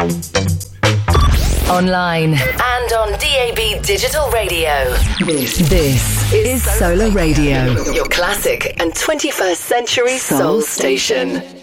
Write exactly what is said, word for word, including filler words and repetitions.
Online and on D A B Digital Radio. This, this is Solar Radio, your classic and twenty-first century soul station.